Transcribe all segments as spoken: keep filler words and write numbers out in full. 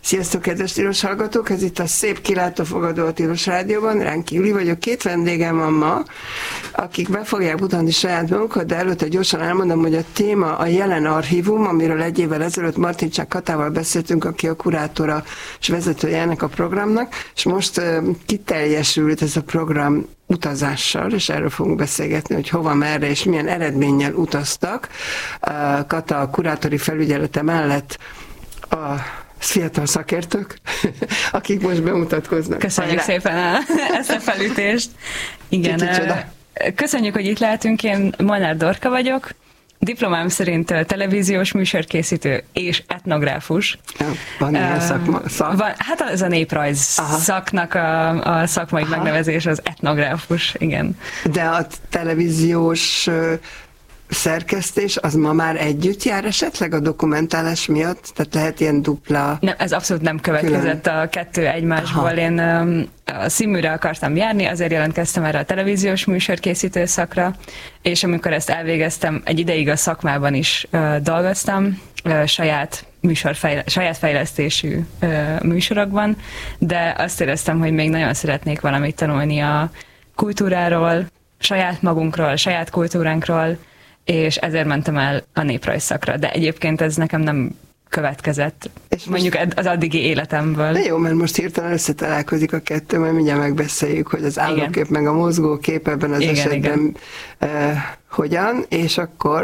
Sziasztok, kedves Tilos hallgatók! Ez itt a Szép Kilátófogadó a Tilos Rádióban. Ránk Júli vagyok. Két vendégem van ma, akik be fogják mutatni saját magukat, de előtte gyorsan elmondom, hogy a téma a Jelen Archívum, amiről egy évvel ezelőtt Martincsák Katával beszéltünk, aki a kurátora és vezetője ennek a programnak, és most uh, kiteljesült ez a program utazással, és erről fogunk beszélgetni, hogy hova, merre és milyen eredménnyel utaztak. Uh, Kata a kurátori felügyelete mellett a fiatal szakértők, akik most bemutatkoznak. Köszönjük Hajrá. Szépen a, ezt a felütést. Igen, köszönjük, hogy itt lehetünk. Én Molnár Dorka vagyok. Diplomám szerint televíziós műsorkészítő és etnográfus. Ja, van ilyen uh, szakma, szak? Van, hát ez a néprajz Aha. szaknak a, a szakmai Aha. megnevezés az etnográfus, igen. De a televíziós szerkesztés, az ma már együtt jár esetleg a dokumentálás miatt? Tehát lehet ilyen dupla... Nem, ez abszolút nem következett külön. A kettő egymásból. Aha. Én um, a színműre akartam járni, azért jelentkeztem erre a televíziós műsorkészítő szakra, és amikor ezt elvégeztem, egy ideig a szakmában is uh, dolgoztam, uh, saját műsorfejle- saját fejlesztésű uh, műsorokban, de azt éreztem, hogy még nagyon szeretnék valamit tanulni a kultúráról, saját magunkról, saját kultúránkról, és ezért mentem el a néprajz szakra. De egyébként ez nekem nem következett, és mondjuk most, az addigi életemből. De jó, mert most hirtelen összetalálkozik a kettő, majd mindjárt megbeszéljük, hogy az állókép igen. meg a mozgókép ebben az igen, esetben igen. Uh, hogyan, és akkor...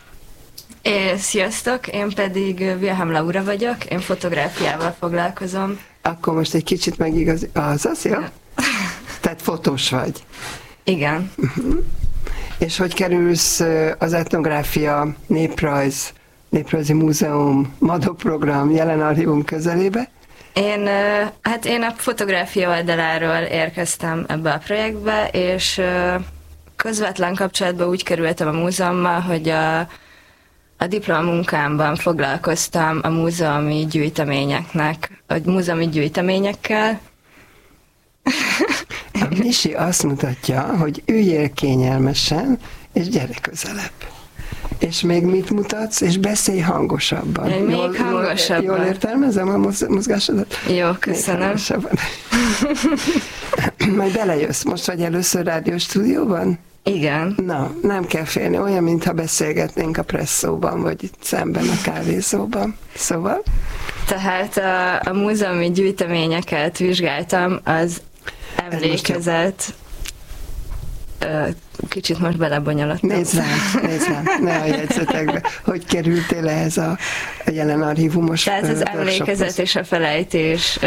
É, sziasztok, én pedig Wilhelm Laura vagyok, én fotográfiával foglalkozom. Akkor most egy kicsit megigaz... Azaz, jó? Tehát fotós vagy. Igen. Uh-huh. És hogy kerülsz az etnográfia, néprajz, néprajzi múzeum, MADO program, Jelen Archívum közelébe? Én, hát én a fotográfia oldaláról érkeztem ebbe a projektbe, és közvetlen kapcsolatban úgy kerültem a múzeummal, hogy a, a diplomamunkámban foglalkoztam a múzeumi gyűjteményeknek, a múzeumi gyűjteményekkel. A Misi azt mutatja, hogy üljél kényelmesen, és gyere közelebb. És még mit mutatsz, és beszélj hangosabban. Még jól, hangosabban. Jól, jól értelmezem a mozgásodat? Jó, köszönöm. Majd belejössz. Most vagy először rádiós stúdióban? Igen. Na, nem kell félni. Olyan, mintha beszélgetnénk a presszóban, vagy itt szemben a kávézóban. Szóval? Tehát a, a múzeumi gyűjteményeket vizsgáltam, az emlékezet... Kicsit most belebonyolottam. Nézd rám, nézd rám, ne a jegyzetekbe. Hogy kerültél ehhez a, a Jelen Archívumos Tehát az workshophoz? Emlékezet és a felejtés,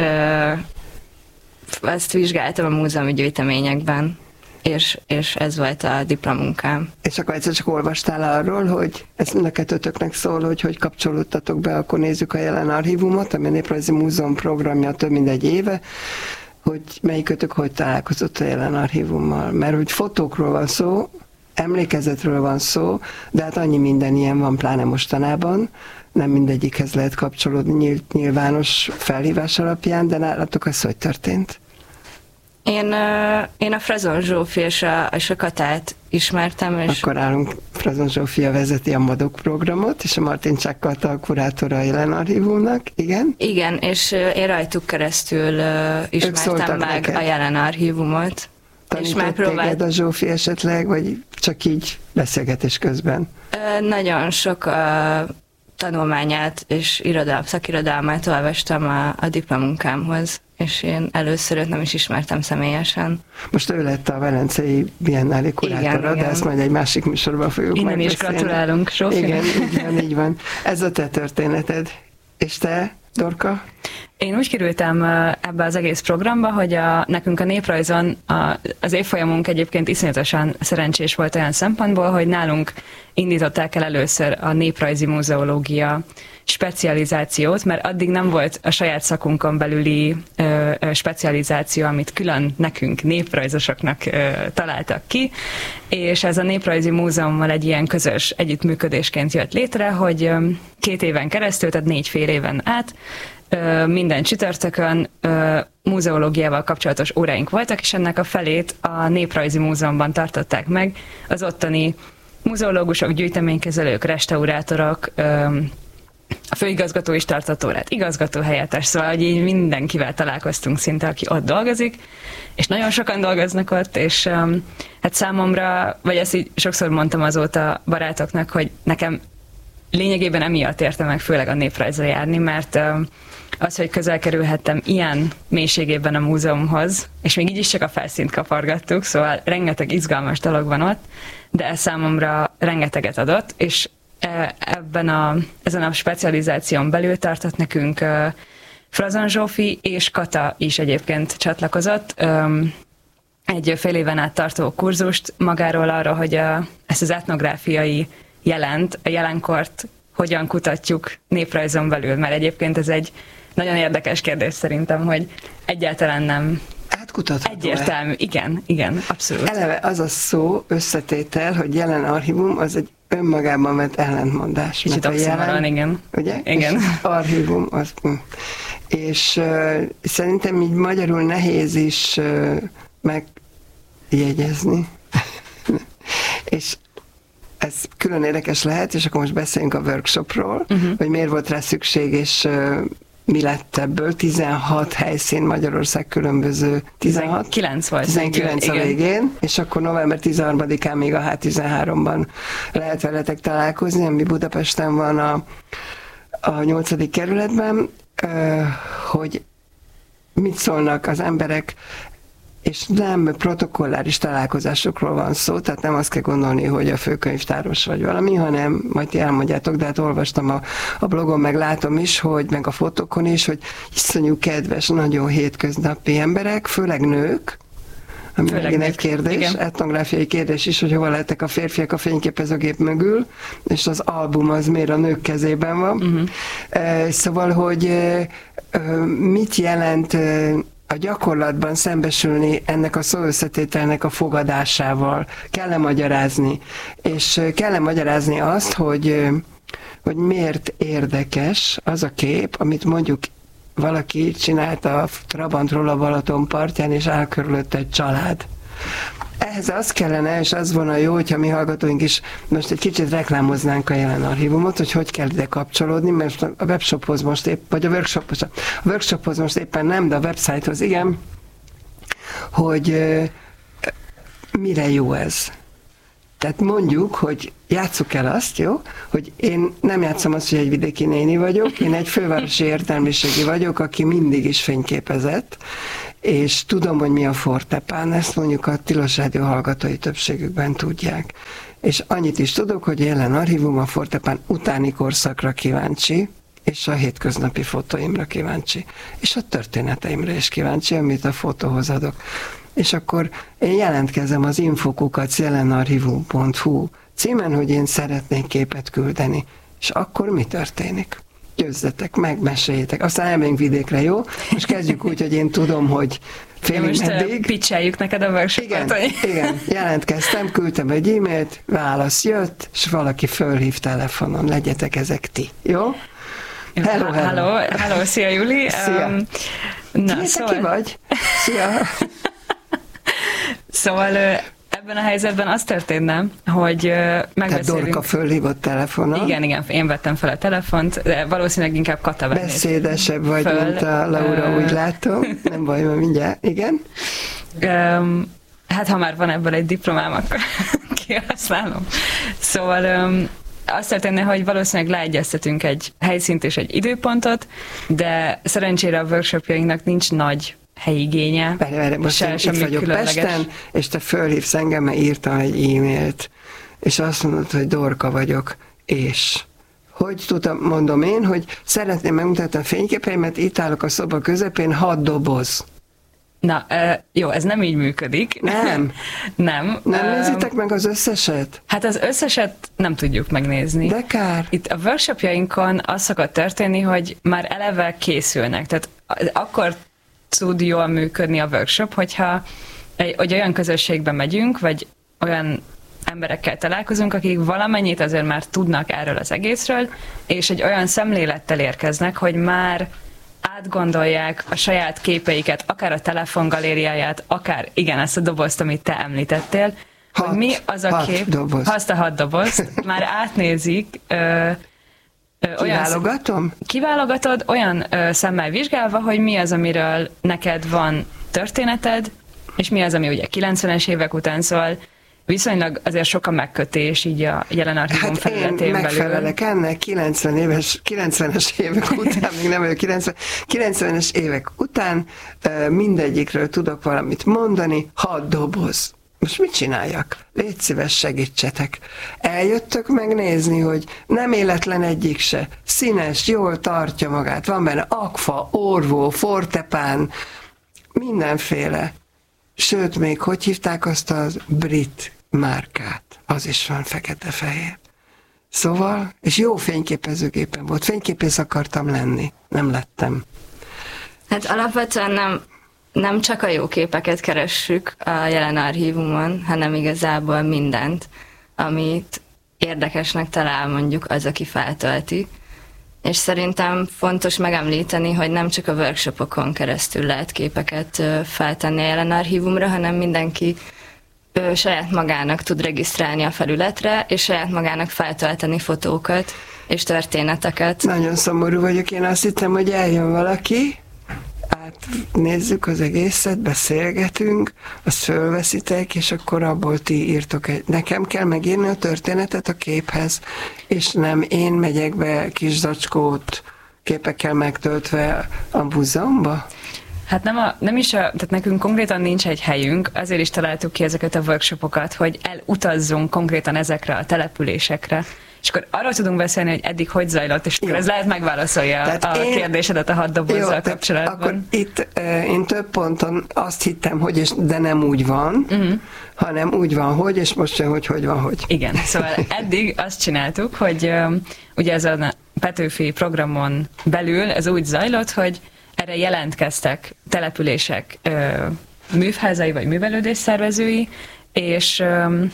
azt vizsgáltam a múzeumi gyűjteményekben, és, és ez volt a diplomunkám. És akkor egyszer csak olvastál arról, hogy ez mind a kettőtöknek szól, hogy hogy kapcsolódtatok be, akkor nézzük a Jelen Archívumot, ami a Néprajzi Múzeum programja több mint egy éve, hogy melyikötök hogy találkozott a Jelen Archívummal. Mert hogy fotókról van szó, emlékezetről van szó, de hát annyi minden ilyen van, pláne mostanában, nem mindegyikhez lehet kapcsolódni nyílt, nyilvános felhívás alapján, de nálatok ez hogy történt? Én, én a Frazon Zsófi és a, és a Katát ismertem. És... Akkor állunk, Frazon Zsófia vezeti a MADO programot, és a Martincsák Kata a kurátora a Jelen Archívumnak, igen? Igen, és én rajtuk keresztül uh, ismertem meg neked a Jelen Archívumot. Tanított megpróbált... téged a Zsófi esetleg, vagy csak így beszélgetés közben? Uh, nagyon sok uh, tanulmányát és irodalm, szakirodalmát olvastam a, a diplomunkámhoz, és én először őt nem is ismertem személyesen. Most ő lett a Velencei Biennálé kurátora, de ezt majd egy másik műsorban fogjuk Innen majd is gratulálunk, Zsófi. Igen, így van, így van. Ez a te történeted. És te, Dorka? Én úgy kerültem ebbe az egész programba, hogy a, nekünk a néprajzon a, az évfolyamunk egyébként iszonyatosan szerencsés volt olyan szempontból, hogy nálunk indították el először a néprajzi muzeológia specializációt, mert addig nem volt a saját szakunkon belüli ö, ö, specializáció, amit külön nekünk, néprajzosoknak ö, találtak ki, és ez a Néprajzi Múzeummal egy ilyen közös együttműködésként jött létre, hogy ö, két éven keresztül, tehát négy fél éven át, ö, minden csütörtökön ö, muzeológiával kapcsolatos óráink voltak, és ennek a felét a Néprajzi Múzeumban tartották meg az ottani muzeológusok, gyűjteménykezelők, restaurátorok, ö, a főigazgató is tartott órát, igazgató helyettes, szóval hogy így mindenkivel találkoztunk szinte, aki ott dolgozik, és nagyon sokan dolgoznak ott, és um, hát számomra, vagy ezt így sokszor mondtam azóta barátoknak, hogy nekem lényegében emiatt értem meg főleg a néprajzra járni, mert um, az, hogy közel kerülhettem ilyen mélységében a múzeumhoz, és még így is csak a felszínt kapargattuk, szóval rengeteg izgalmas dolog van ott, de ez számomra rengeteget adott, és ebben a, ezen a specializáción belül tartott nekünk uh, Frazon Zsófi és Kata is egyébként csatlakozott. Um, egy fél éven át tartó kurzust magáról arra, hogy a, ezt az etnográfiai jelent, a jelenkort hogyan kutatjuk néprajzon belül, mert egyébként ez egy nagyon érdekes kérdés szerintem, hogy egyáltalán nem egyértelmű. Igen, igen, abszolút. Eleve az a szó, összetétel, hogy jelen archívum, az egy önmagában vett ellentmondás. Kicsit oximoron, igen. Ugye? Igen. És archívum, az... És uh, szerintem így magyarul nehéz is uh, megjegyezni. És ez külön érdekes lehet, és akkor most beszéljünk a workshopról, uh-huh. hogy miért volt rá szükség, és uh, mi lett ebből. tizenhat helyszín Magyarország különböző. tizenhat? tizenkilenc volt. tizenkilenc a végén, és akkor november tizenharmadikán még a H tizenháromban lehet veletek találkozni, ami Budapesten van a, a nyolcadik kerületben, hogy mit szólnak az emberek, és nem protokolláris találkozásokról van szó, tehát nem azt kell gondolni, hogy a főkönyvtáros vagy valami, hanem majd ti elmondjátok, de hát olvastam a, a blogon, meg látom is, hogy meg a fotókon is, hogy iszonyú kedves, nagyon hétköznapi emberek, főleg nők, ami megint egy kérdés, igen. Etnográfiai kérdés is, hogy hova lettek a férfiak a fényképezőgép mögül, és az album az miért a nők kezében van. Uh-huh. Szóval, hogy mit jelent a gyakorlatban szembesülni ennek a szóösszetételnek a fogadásával, kell-e magyarázni, és kell-e magyarázni azt, hogy, hogy miért érdekes az a kép, amit mondjuk valaki csinálta a Trabantról a Balaton partján, és áll körülött egy család. Ehhez az kellene, és az volna jó, hogyha mi hallgatóink is most egy kicsit reklámoznánk a jelen archívumot, hogy hogy kell ide kapcsolódni, mert a webshophoz most épp, vagy a workshophoz, a workshophoz most éppen nem, de a websitehoz igen, hogy uh, mire jó ez. Tehát mondjuk, hogy játsszuk el azt, jó, hogy én nem játszom azt, hogy egy vidéki néni vagyok, én egy fővárosi értelmiségi vagyok, aki mindig is fényképezett, és tudom, hogy mi a fortepán, ezt mondjuk a Tilos Rádió hallgatói többségükben tudják. És annyit is tudok, hogy jelen archívum a fortepán utáni korszakra kíváncsi, és a hétköznapi fotóimra kíváncsi, és a történeteimre is kíváncsi, amit a fotóhoz adok. És akkor én jelentkezem az infokukat jelenarchívum pont hu címen, hogy én szeretnék képet küldeni. És akkor mi történik? Győzzetek meg, meséljétek. Aztán elmegyünk vidékre, jó? Most kezdjük úgy, hogy én tudom, hogy félig meddig. Pitcheljük neked a workshopot. Igen, igen, jelentkeztem, küldtem egy e-mailt, válasz jött, és valaki fölhív telefonon. Legyetek ezek ti, jó? Hello, hello. Hello, hello, szia Juli. Szia. Um, na, ki, szóval... ki vagy? Szia. Szóval ebben a helyzetben az történne, hogy megbeszélünk... Tehát Dorka fölhívott telefonon. Igen, igen, én vettem fel a telefont, de valószínűleg inkább Kata venné. Beszédesebb vagy, föl, mint a Laura, uh... úgy látom. Nem baj, mert mindjárt. Igen? Um, hát ha már van ebből egy diplomám, akkor kihasználom. Szóval... Um, azt történne, hogy valószínűleg leegyeztetünk egy helyszínt és egy időpontot, de szerencsére a workshopjainknak nincs nagy helyigénye. Várj, várj, most én itt vagyok különleges. Pesten, és te fölhívsz engem, mert írtam egy e-mailt, és azt mondod, hogy Dorka vagyok, és hogy tudom, mondom én, hogy szeretném megmutatni a fényképeimet, itt állok a szoba közepén, hat doboz. Na, jó, ez nem így működik. Nem. nem. Nem nézitek meg az összeset? Hát az összeset nem tudjuk megnézni. De kár. Itt a workshopjainkon az szokott történni, hogy már eleve készülnek. Tehát akkor tud jól működni a workshop, hogyha egy, hogy olyan közösségbe megyünk, vagy olyan emberekkel találkozunk, akik valamennyit azért már tudnak erről az egészről, és egy olyan szemlélettel érkeznek, hogy már átgondolják a saját képeiket, akár a telefongalériáját, akár igen, ezt a dobozt, amit te említettél, hat, hogy mi az a kép, doboz. azt a hat dobozt, már átnézik, ö, Kiválogatom? Kiválogatod olyan ö, szemmel vizsgálva, hogy mi az, amiről neked van történeted, és mi az, ami ugye kilencvenes évek után szól, viszonylag azért sok a megkötés így a jelen archívum hát felületén belül. én megfelelek ennek kilencven éves, kilencvenes évek után, még nem vagyok kilencven, kilencvenes évek után mindegyikről tudok valamit mondani, hat doboz. Most mit csináljak? Légy szíves, segítsetek. Eljöttök megnézni, hogy nem életlen egyik se. Színes, jól tartja magát. Van benne agfa, orvó, fortepán, mindenféle. Sőt, még hogy hívták azt az brit márkát? Az is van fekete-fehér. Szóval, és jó fényképezőgépen volt. Fényképész akartam lenni. Nem lettem. Hát alapvetően nem, nem csak a jó képeket keressük a jelen archívumon, hanem igazából mindent, amit érdekesnek talál mondjuk az, aki feltölti. És szerintem fontos megemlíteni, hogy nem csak a workshopokon keresztül lehet képeket feltenni a jelen archívumra, hanem mindenki ő saját magának tud regisztrálni a felületre, és saját magának feltölteni fotókat és történeteket. Nagyon szomorú vagyok, én azt hittem, hogy eljön valaki, átnézzük az egészet, beszélgetünk, azt fölveszitek, és akkor abból ti írtok egy... Nekem kell megírni a történetet a képhez, és nem én megyek be kis zacskót képekkel megtöltve a múzeumba? Hát nem, a, nem is a, tehát nekünk konkrétan nincs egy helyünk, azért is találtuk ki ezeket a workshopokat, hogy elutazzunk konkrétan ezekre a településekre, és akkor arról tudunk beszélni, hogy eddig hogy zajlott, és akkor ez lehet megválaszolja tehát a én, kérdésedet a hat dobozzal kapcsolatban. Akkor itt uh, én több ponton azt hittem, hogy és, de nem úgy van, uh-huh. hanem úgy van, hogy, és most sem, hogy hogy van, hogy. Igen, szóval eddig azt csináltuk, hogy uh, ugye ez a Petőfi programon belül ez úgy zajlott, hogy erre jelentkeztek települések uh, művházai vagy művelődés szervezői, és um,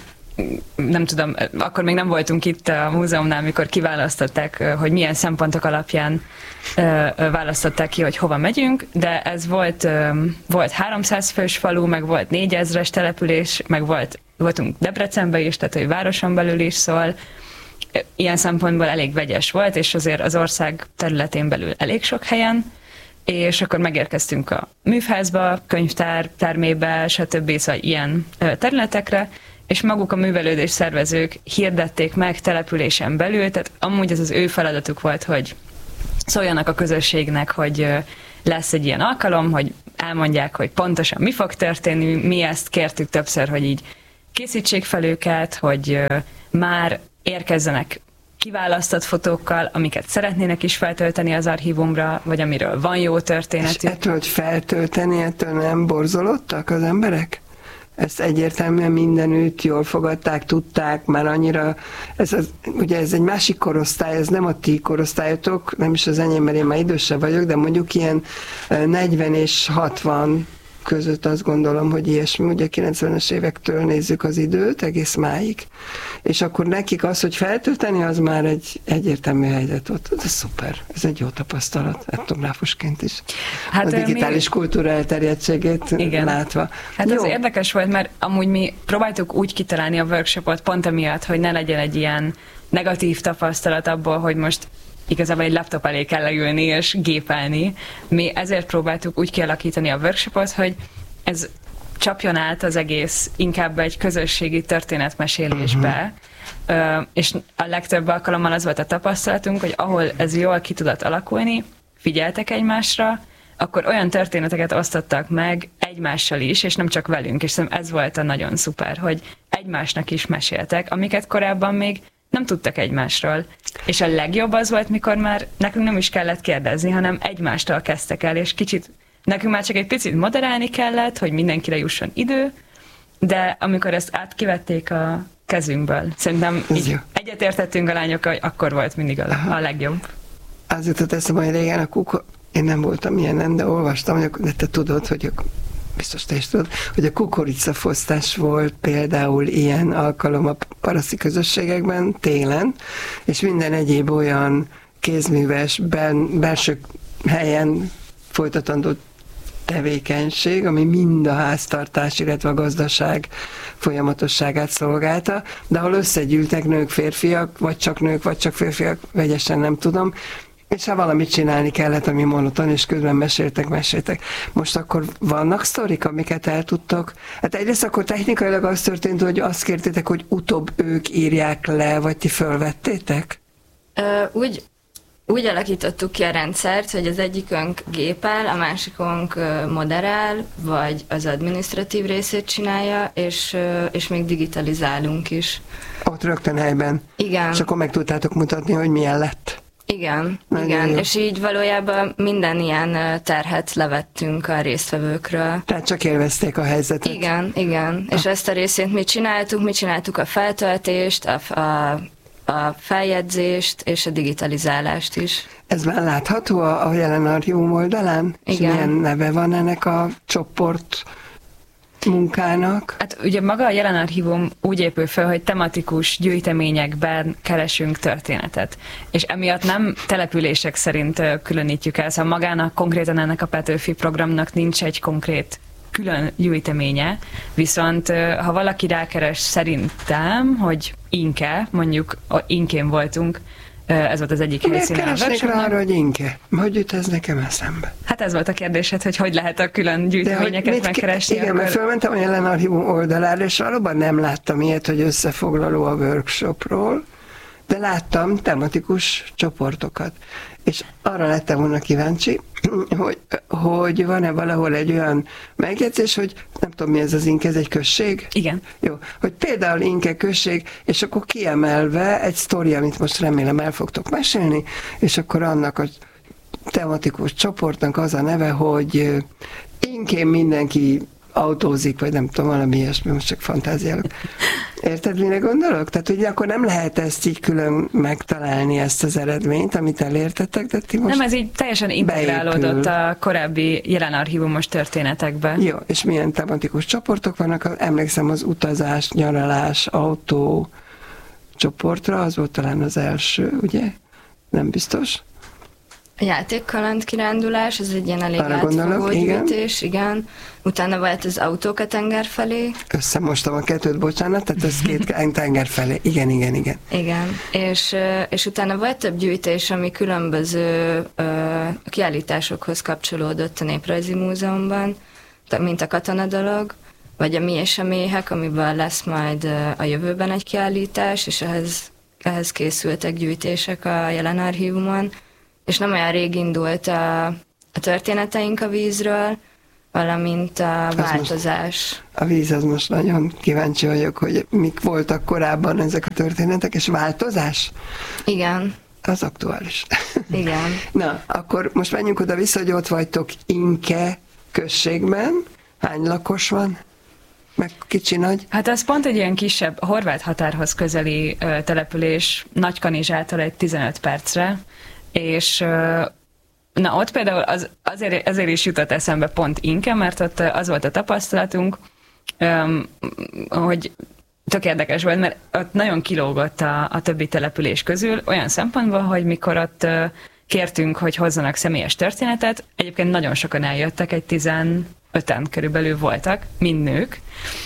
nem tudom, akkor még nem voltunk itt a múzeumnál, amikor kiválasztották, hogy milyen szempontok alapján választották ki, hogy hova megyünk, de ez volt, volt háromszáz fős falu, meg volt négyezres település, meg volt, voltunk Debrecenben is, tehát hogy városon belül is, szól. Ilyen szempontból elég vegyes volt, és azért az ország területén belül elég sok helyen, és akkor megérkeztünk a művházba, könyvtár, termébe, stb. Szóval ilyen területekre, és maguk a művelődés szervezők hirdették meg településen belül, tehát amúgy ez az ő feladatuk volt, hogy szóljanak a közösségnek, hogy lesz egy ilyen alkalom, hogy elmondják, hogy pontosan mi fog történni, mi ezt kértük többször, hogy így készítsék fel őket, hogy már érkezzenek kiválasztott fotókkal, amiket szeretnének is feltölteni az archívumra, vagy amiről van jó történetük. És ettől, hogy feltölteni, ettől nem borzolódtak az emberek? Ezt egyértelműen mindenütt jól fogadták, tudták, már annyira, ez az, ugye ez egy másik korosztály, ez nem a ti korosztályotok, nem is az enyém, mert én már idősebb vagyok, de mondjuk ilyen negyven és hatvan között azt gondolom, hogy ilyesmi, ugye kilencvenes évektől nézzük az időt, egész máig, és akkor nekik az, hogy feltölteni, az már egy egyértelmű helyzet volt. Ez szuper, ez egy jó tapasztalat, etnográfusként is. Hát a digitális mi... kultúra elterjedtségét igen. látva. Hát jó. Ez érdekes volt, mert amúgy mi próbáltuk úgy kitalálni a workshopot pont emiatt, hogy ne legyen egy ilyen negatív tapasztalat abból, hogy most igazából egy laptop elé kell leülni és gépelni. Mi ezért próbáltuk úgy kialakítani a workshopot, hogy ez csapjon át az egész inkább egy közösségi történetmesélésbe, uh-huh. uh, és a legtöbb alkalommal az volt a tapasztalatunk, hogy ahol ez jól ki tudott alakulni, figyeltek egymásra, akkor olyan történeteket osztottak meg egymással is, és nem csak velünk, és szerintem ez volt a nagyon szuper, hogy egymásnak is meséltek, amiket korábban még nem tudtak egymásról. És a legjobb az volt, mikor már nekünk nem is kellett kérdezni, hanem egymástól kezdtek el, és kicsit, nekünk már csak egy picit moderálni kellett, hogy mindenkire jusson idő, de amikor ezt átkivették a kezünkből, szerintem így egyetértettünk a lányokkal, hogy akkor volt mindig a, a legjobb. Az jutott eszembe, hogy régen a kukor... Én nem voltam ilyenen, de olvastam, hogy de te tudod, hogy a... biztos te is tudod, hogy a kukoricafosztás volt például ilyen alkalom a paraszti közösségekben télen, és minden egyéb olyan kézműves, ben, belső helyen folytatandó tevékenység, ami mind a háztartás, illetve a gazdaság folyamatosságát szolgálta, de ahol összegyűltek nők, férfiak, vagy csak nők, vagy csak férfiak, vegyesen nem tudom, és hát valamit csinálni kellett, ami monoton, és közben meséltek, meséltek. Most akkor vannak sztorik, amiket el tudtok? Hát egyrészt akkor technikailag az történt, hogy azt kértétek, hogy utóbb ők írják le, vagy ti fölvettétek? Ö, úgy, úgy alakítottuk ki a rendszert, hogy az egyikünk gépel, a másikunk moderál, vagy az adminisztratív részét csinálja, és, és még digitalizálunk is. Ott rögtön helyben? Igen. És akkor meg tudtátok mutatni, hogy milyen lett? Igen, Nagyon igen, jó. és így valójában minden ilyen terhet levettünk a résztvevőkről. Tehát csak élvezték a helyzetet? Igen, igen, és ezt a részét mi csináltuk, mi csináltuk a feltöltést, a, a, a feljegyzést és a digitalizálást is. Ez már látható a, a jelen archívum oldalán? Igen. És milyen neve van ennek a csoport munkának? Hát ugye maga a jelen archívum úgy épül fel, hogy tematikus gyűjteményekben keresünk történetet. És emiatt nem települések szerint ö, különítjük el, szóval magának konkrétan ennek a Petőfi programnak nincs egy konkrét külön gyűjteménye, viszont ö, ha valaki rákeres szerintem, hogy Inke, mondjuk a Inkén voltunk, ö, ez volt az egyik helyszín. Miért keresnék rá arra, hogy Inke? Hogy jut ez nekem eszembe? Hát ez volt a kérdésed, hogy hogy lehet a külön gyűjteményeket megkeresni. Igen, akkor... mert fölmentem a jelen archívum oldalára, és valóban nem láttam ilyet, hogy összefoglaló a workshopról, de láttam tematikus csoportokat. És arra lettem volna kíváncsi, hogy, hogy van-e valahol egy olyan megjegyzés, hogy nem tudom mi ez az Inke, ez egy község? Igen. Jó, hogy például Inke község, és akkor kiemelve egy sztori, amit most remélem el fogtok mesélni, és akkor annak a tematikus csoportnak az a neve, hogy Inkén mindenki autózik, vagy nem tudom, valami ilyesmi, most csak fantáziálok. Érted, mire gondolok? Tehát ugye akkor nem lehet ezt így külön megtalálni, ezt az eredményt, amit elértetek, de ti most Nem, ez így teljesen integrálódott beépül. a korábbi jelen archívumos történetekbe. Jó, és milyen tematikus csoportok vannak? Emlékszem az utazás, nyaralás, autó csoportra, az volt talán az első, ugye? Nem biztos? A játékkaland kirándulás, ez egy ilyen elég Arra átfogó gondolok, igen. gyűjtés, igen. Utána volt az autók a tenger felé. Összemostam a kettőt, bocsánat, tehát ez két tenger felé. Igen, igen, igen. Igen, és, ö, és utána volt több gyűjtés, ami különböző ö, kiállításokhoz kapcsolódott a Néprajzi Múzeumban, t- mint a Katona dolog, vagy a Mi és a méhek, amiből lesz majd ö, a jövőben egy kiállítás, és ehhez, ehhez készültek gyűjtések a jelen archívumon, és nem olyan rég indult a, a történeteink a vízről, valamint a változás. A víz, az most nagyon kíváncsi vagyok, hogy mik voltak korábban ezek a történetek, és változás? Igen, Az aktuális. igen. Na, akkor most menjünk oda vissza, hogy ott vagytok Inke községben. Hány lakos van? Meg kicsi nagy? Hát az pont egy ilyen kisebb, a horvát határhoz közeli ö, település, Nagykanizsától egy tizenöt percre, és ö, na ott például az, azért, azért is jutott eszembe pont Inke, mert ott az volt a tapasztalatunk, ö, hogy tök érdekes volt, mert ott nagyon kilógott a, a többi település közül, olyan szempontból, hogy mikor ott ö, kértünk, hogy hozzanak személyes történetet, egyébként nagyon sokan eljöttek, egy tizenöten körülbelül voltak, mind nők,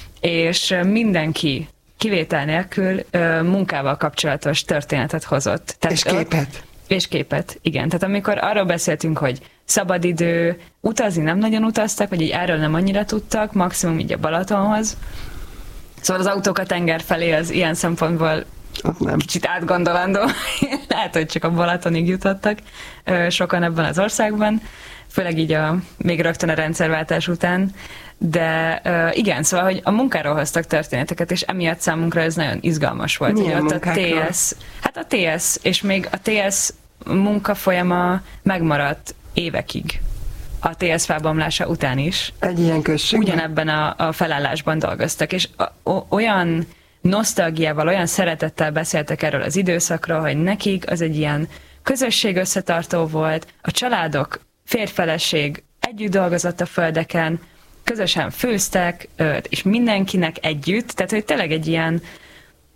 és mindenki kivétel nélkül ö, munkával kapcsolatos történetet hozott. Tehát És képet? És képet, igen. Tehát amikor arról beszéltünk, hogy szabadidő, utazni nem nagyon utaztak, vagy így erről nem annyira tudtak, maximum így a Balatonhoz. Szóval az autók a tenger felé az ilyen szempontból Ott nem. kicsit átgondolandó. Lehet, hogy csak a Balatonig jutottak sokan ebben az országban, főleg így a, még rögtön a rendszerváltás után. De igen, szóval, hogy a munkáról hoztak történeteket, és emiatt számunkra ez nagyon izgalmas volt. Milyen hogy ott a munkákról? té es, hát a té es, és még a té es munkafolyama megmaradt évekig. A té es felbomlása után is. Egy ilyen községben? Ugyanebben a, a felállásban dolgoztak, és a, o, olyan nosztalgiával, olyan szeretettel beszéltek erről az időszakról, hogy nekik az egy ilyen közösség összetartó volt, a családok, férjfeleség együtt dolgozott a földeken, közösen főztek, és mindenkinek együtt, tehát hogy tényleg egy ilyen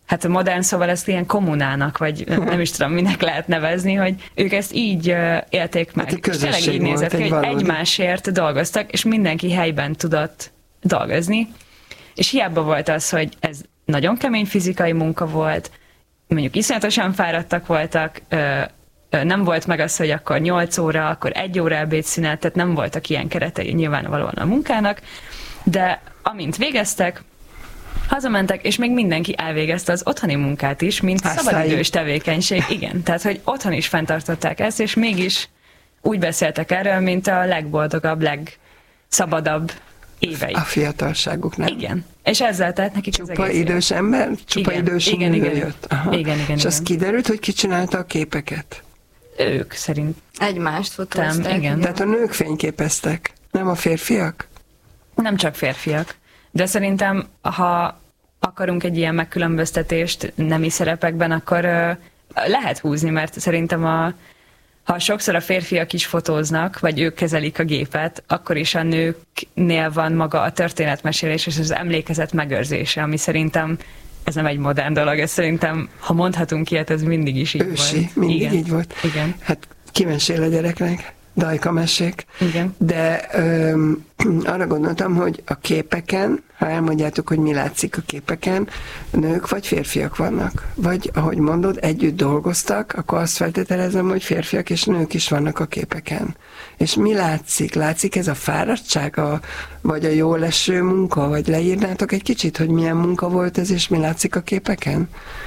hát a modern szóval ezt ilyen kommunának, vagy nem is tudom, minek lehet nevezni, hogy ők ezt így uh, élték meg. Hát és tényleg így nézett ki, hogy egymásért dolgoztak, és mindenki helyben tudott dolgozni. És hiába volt az, hogy ez nagyon kemény fizikai munka volt, mondjuk iszonyatosan fáradtak voltak, uh, uh, nem volt meg az, hogy akkor nyolc óra, akkor egy óra ebédszünet, tehát nem voltak ilyen keretei nyilvánvalóan a munkának, de amint végeztek, hazamentek, és még mindenki elvégezte az otthoni munkát is, mint szabadidős tevékenység. Igen, tehát, hogy otthon is fenntartották ezt, és mégis úgy beszéltek erről, mint a legboldogabb, legszabadabb éveik. A fiatalságuknál. Igen. És ezzel tett nekik csupa az egész idős élet. ember, csupa igen, idős igen, nő igen, jött. Aha. Igen, igen, és igen. az kiderült, hogy ki csinálta a képeket? Ők szerint. Egymást fotózták. Igen. Tehát a nők fényképeztek, nem a férfiak? Nem csak férfiak. De szerintem, ha akarunk egy ilyen megkülönböztetést nemi szerepekben, akkor uh, lehet húzni, mert szerintem a, ha sokszor a férfiak is fotóznak, vagy ők kezelik a gépet, akkor is a nőknél van maga a történetmesélés és az emlékezet megőrzése, ami szerintem ez nem egy modern dolog, ez szerintem, ha mondhatunk ilyet, ez mindig is így Ősi, volt. mindig Igen. így volt. Igen. Hát kimesél a gyereknek, Dajka mesék. Igen. De öm, arra gondoltam, hogy a képeken, ha elmondjátok, hogy mi látszik a képeken, nők vagy férfiak vannak. Vagy, ahogy mondod, együtt dolgoztak, akkor azt feltételezem, hogy férfiak és nők is vannak a képeken. És mi látszik? Látszik ez a fáradtság, a, vagy a jól eső munka? Vagy leírnátok egy kicsit, hogy milyen munka volt ez, és mi látszik a képeken?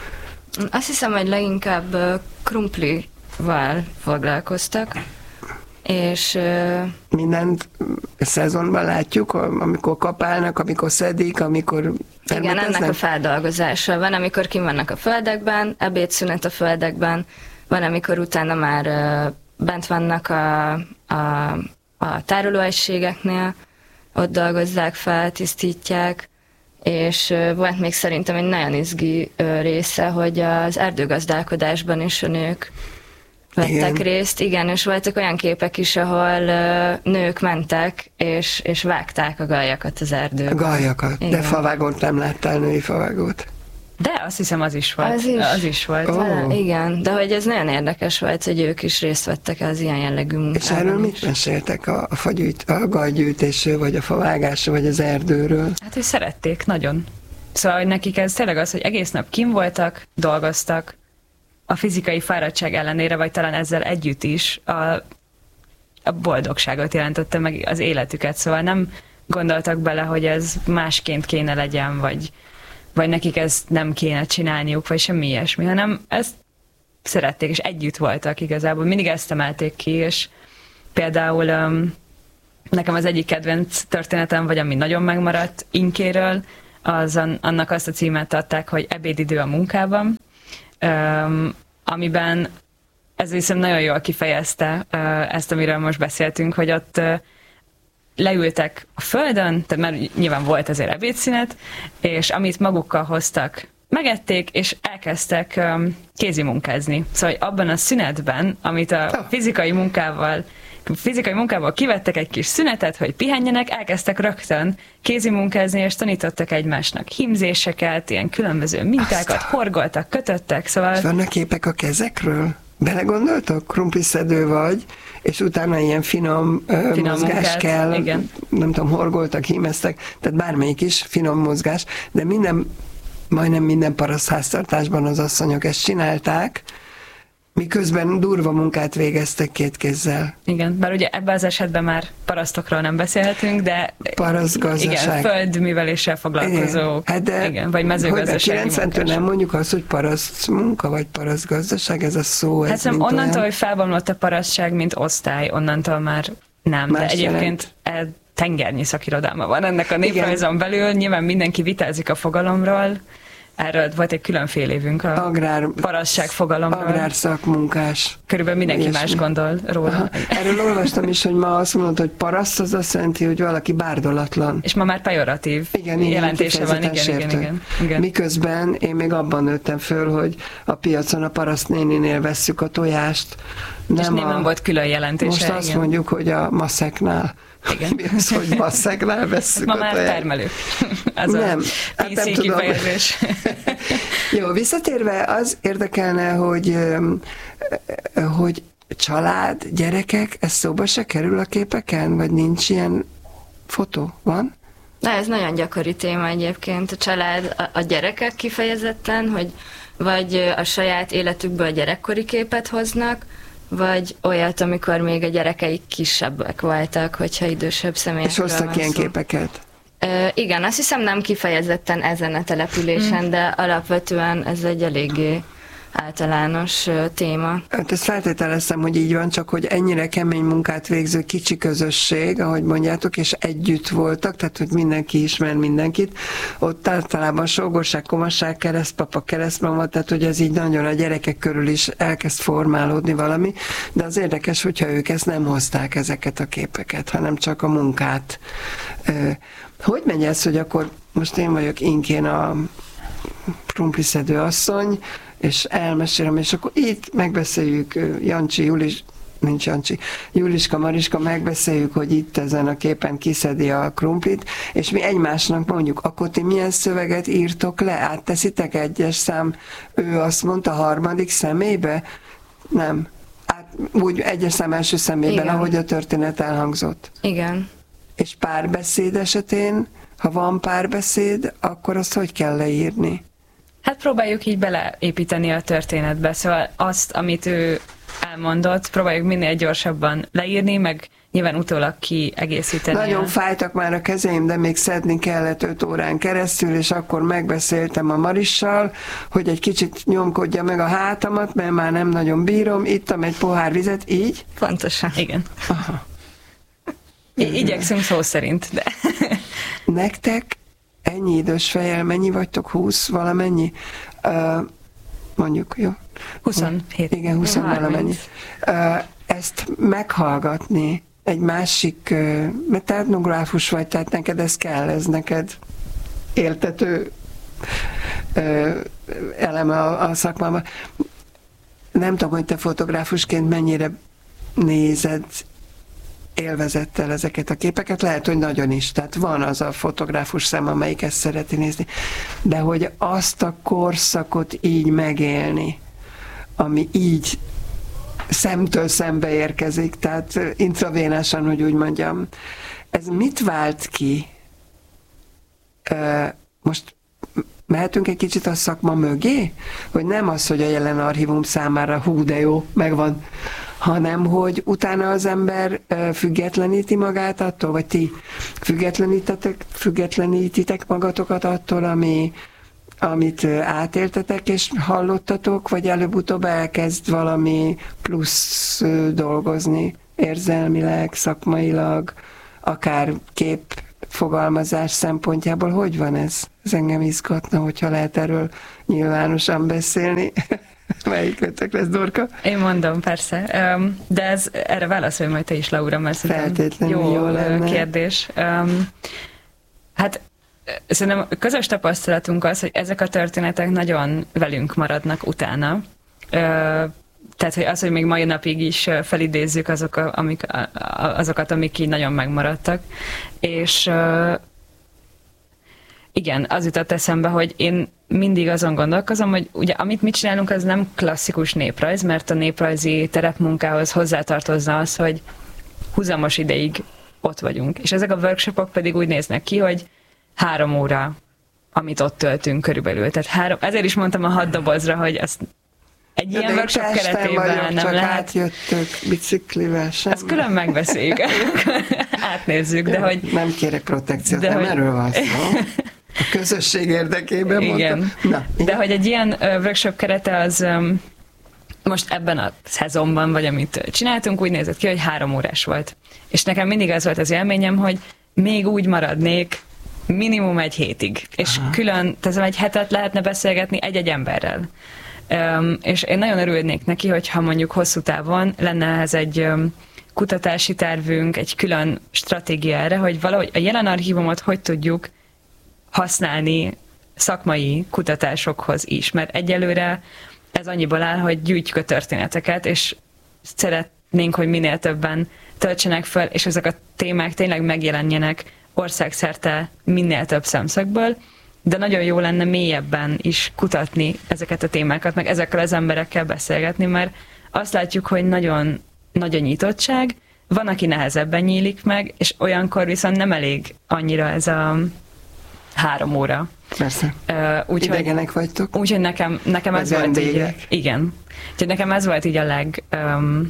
Azt hiszem, hogy leginkább uh, krumplival foglalkoztak, és uh, mindent szezonban látjuk, amikor kapálnak, amikor szedik, amikor igen, ennek a feldolgozása van, amikor kim vannak a földekben, ebédszünet a földekben, van, amikor utána már uh, bent vannak a, a, a tárolóegységeknél, ott dolgozzák fel, tisztítják, és uh, volt még szerintem egy nagyon izgi uh, része, hogy az erdőgazdálkodásban is a nők vettek igen. részt, igen, és voltak olyan képek is, ahol uh, nők mentek, és, és vágták a galjakat az erdőben. A galjakat, igen. De favágót nem láttál, női favágót? De azt hiszem, az is volt. Az is, az is volt. Oh. Igen, de hogy ez nagyon érdekes volt, hogy ők is részt vettek az ilyen jellegű munkában. És erről is. mit meséltek a, a, fagyűjt, a galgyűjtésről, vagy a favágásról, vagy az erdőről? Hát, hogy szerették nagyon. Szóval, hogy nekik ez tényleg az, hogy egész nap kim voltak, dolgoztak, a fizikai fáradtság ellenére, vagy talán ezzel együtt is a, a boldogságot jelentette meg az életüket, szóval nem gondoltak bele, hogy ez másként kéne legyen, vagy, vagy nekik ezt nem kéne csinálniuk, vagy semmi ilyesmi, hanem ezt szerették, és együtt voltak igazából, mindig ezt emelték ki, és például um, nekem az egyik kedvenc történetem, vagy ami nagyon megmaradt Inkéről, az annak azt a címet adták, hogy ebédidő a munkában, Um, amiben ez viszont nagyon jól kifejezte uh, ezt, amiről most beszéltünk, hogy ott uh, leültek a földön, tehát már nyilván volt azért ebédszünet, és amit magukkal hoztak, megették, és elkezdtek um, kézimunkázni. Szóval abban a szünetben, amit a fizikai munkával fizikai munkából kivettek egy kis szünetet, hogy pihenjenek, elkezdtek rögtön kézimunkázni, és tanítottak egymásnak hímzéseket, ilyen különböző mintákat, Aztán. horgoltak, kötöttek, szóval... És vannak képek a kezekről? Belegondoltok? Krumpliszedő vagy, és utána ilyen finom, finom mozgás munkát, kell, igen. nem tudom, horgoltak, hímeztek, tehát bármelyik is finom mozgás, de minden, majdnem minden parasztháztartásban az asszonyok ezt csinálták, miközben durva munkát végeztek két kézzel. Igen, bár ugye ebben az esetben már parasztokról nem beszélhetünk, de parasztgazdaság. Igen, földműveléssel foglalkozó, hát de, igen, vagy mezőgazdasági kilencventől nem mondjuk azt, hogy paraszt munka, vagy parasztgazdaság, ez a szó. Hát ez szerintem onnantól, olyan... hogy felbomlott a parasztság, mint osztály, onnantól már nem, más de egyébként jelent. Tengernyi szakirodalma van ennek a néprajzon belül, nyilván mindenki vitázik a fogalomról. Erről volt egy külön fél évünk a Agrár, parasság fogalomról. Agrárszakmunkás. Körülbelül mindenki ilyesmi. Más gondol róla. Aha. Erről olvastam is, hogy ma azt mondod, hogy paraszt, az azt jelenti, hogy valaki bárdolatlan. És ma már pejoratív igen, jelentése van. Igen, igen, igen, igen. Miközben én még abban nőttem föl, hogy a piacon a paraszt néninél vesszük a tojást, Nem és nem, a, nem volt külön jelentése. Most azt igen. mondjuk, hogy a maszeknál. Igen. Mi az, hogy maszeknál vesszük Ma már termelők. Az nem, a pé cé kifejezés. Jó, visszatérve az érdekelne, hogy, hogy család, gyerekek, ez szóba se kerül a képeken? Vagy nincs ilyen fotó? Van? Na, ez nagyon gyakori téma egyébként. A család, a, a gyerekek kifejezetten, hogy vagy a saját életükből gyerekkori képet hoznak, vagy olyat, amikor még a gyerekeik kisebbek voltak, hogyha idősebb személyekről és hoztak ilyen szó. Képeket? Uh, igen, azt hiszem nem kifejezetten ezen a településen, mm. de alapvetően ez egy eléggé általános uh, téma. Hát ezt feltételeztem, hogy így van, csak hogy ennyire kemény munkát végző kicsi közösség, ahogy mondjátok, és együtt voltak, tehát hogy mindenki ismer mindenkit. Ott általában sógorság, komasság, keresztpapa, keresztmama, tehát hogy ez így nagyon a gyerekek körül is elkezd formálódni valami, de az érdekes, hogyha ők ezt nem hozták, ezeket a képeket, hanem csak a munkát. Hogy megy ez, hogy akkor most én vagyok inkén a krumpliszedő asszony, és elmesélem, és akkor itt megbeszéljük, Jancsi, Julis, nincs Jancsi, Juliska, Mariska, megbeszéljük, hogy itt ezen a képen kiszedi a krumplit, és mi egymásnak mondjuk, akkor ti milyen szöveget írtok le? Átteszitek egyes szám, ő azt mondta harmadik személybe? Nem. Át, úgy egyes szám első személyben, igen. Ahogy a történet elhangzott. Igen. És párbeszéd esetén, ha van párbeszéd, akkor azt hogy kell leírni? Hát próbáljuk így beleépíteni a történetbe, szóval azt, amit ő elmondott, próbáljuk minél gyorsabban leírni, meg nyilván utólag kiegészíteni. Nagyon a... fájtak már a kezeim, de még szedni kellett öt órán keresztül, és akkor megbeszéltem a Marissal, hogy egy kicsit nyomkodja meg a hátamat, mert már nem nagyon bírom, ittam egy pohár vizet, így? Pontosan, igen. Aha. I- igyekszünk szó szerint, de... Nektek ennyi idős fejjel, mennyi vagytok? húsz valamennyi? Uh, mondjuk, jó? huszonhét. Igen, húsz valamennyi. Uh, ezt meghallgatni egy másik, uh, mert te etnográfus vagy, tehát neked ez kell, ez neked éltető uh, eleme a, a szakmában. Nem tudom, hogy te fotográfusként mennyire nézed élvezettel ezeket a képeket, lehet, hogy nagyon is, tehát van az a fotográfus szem, amelyik ezt szereti nézni, de hogy azt a korszakot így megélni, ami így szemtől szembe érkezik, tehát intravénásan, hogy úgy mondjam, ez mit vált ki? Most mehetünk egy kicsit a szakma mögé? Hogy nem az, hogy a jelen archívum számára hú, de jó, megvan, hanem hogy utána az ember függetleníti magát attól, vagy ti függetlenítitek, függetlenítitek magatokat attól, ami, amit átéltetek és hallottatok, vagy előbb-utóbb elkezd valami plusz dolgozni érzelmileg, szakmailag, akár képfogalmazás szempontjából. Hogy van ez? Ez engem izgatna, hogyha lehet erről nyilvánosan beszélni. Melyikőtök lesz, Dorka? Én mondom, persze. De ez, erre válaszolj majd te is, Laura, mert szerintem jó, jó lenne. kérdés. Hát szerintem közös tapasztalatunk az, hogy ezek a történetek nagyon velünk maradnak utána. Tehát, hogy az, hogy még mai napig is felidézzük azok, amik, azokat, amik így nagyon megmaradtak. És igen, az jutott eszembe, hogy én mindig azon gondolkozom, hogy ugye amit mi csinálunk, az nem klasszikus néprajz, mert a néprajzi terepmunkához hozzátartozna az, hogy húzamos ideig ott vagyunk. És ezek a workshopok pedig úgy néznek ki, hogy három óra, amit ott töltünk körülbelül. Tehát három, ezért is mondtam a hat dobozra, hogy ezt egy de ilyen de workshop keretében vagyok, nem csak lehet. átjöttök biciklivel sem. Ezt külön megbeszéljük, átnézzük, de hogy... Nem kérek protekciót, de nem hogy... erről van szó. A közösség érdekében igen. mondtam. Na, de hogy egy ilyen uh, workshop kerete az um, most ebben a szezonban, vagy amit csináltunk, úgy nézett ki, hogy három órás volt. És nekem mindig az volt az élményem, hogy még úgy maradnék minimum egy hétig. És aha. külön, tehát egy hetet lehetne beszélgetni egy-egy emberrel. Um, és én nagyon örülnék neki, hogyha mondjuk hosszú távon lenne ez egy um, kutatási tervünk, egy külön stratégia erre, hogy valahogy a jelen archívumot hogy tudjuk használni szakmai kutatásokhoz is, mert egyelőre ez annyiból áll, hogy gyűjtjük a történeteket, és szeretnénk, hogy minél többen töltsenek föl, és ezek a témák tényleg megjelenjenek országszerte minél több szemszögből, de nagyon jó lenne mélyebben is kutatni ezeket a témákat, meg ezekkel az emberekkel beszélgetni, mert azt látjuk, hogy nagyon nagy a nyitottság, van, aki nehezebben nyílik meg, és olyankor viszont nem elég annyira ez a három óra. Persze. Uh, úgy, Idegenek vagytok. Úgyhogy nekem, nekem ez volt így, igen. Úgyhogy nekem ez volt így a leg um,